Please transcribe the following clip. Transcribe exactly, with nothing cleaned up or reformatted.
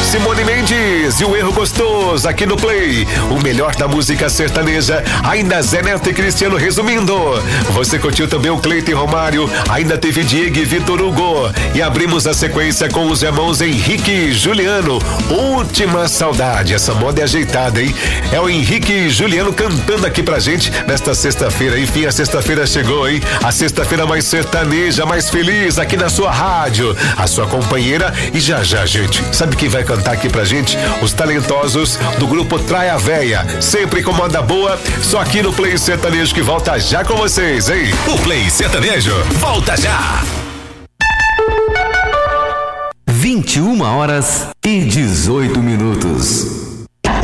Simone Mendes e o Erro Gostoso aqui no Play. O melhor da música sertaneja, ainda Zé Neto e Cristiano resumindo. Você curtiu também o Cleiton e Romário, ainda teve Diego e Vitor Hugo. E abrimos a sequência com os irmãos Henrique e Juliano. Última saudade, essa moda é ajeitada, hein? É o Henrique e Juliano cantando aqui pra gente nesta sexta-feira. Enfim, a sexta-feira chegou, hein? A sexta-feira mais sertaneja, mais feliz aqui na sua rádio, a sua companheira. E já já, gente, sabe quem vai cantar aqui pra gente? Os talentosos do grupo Traia Véia, sempre com moda boa, só aqui no Play Sertanejo, que volta já com vocês, hein? O Play Sertanejo volta já. vinte e uma horas e dezoito minutos.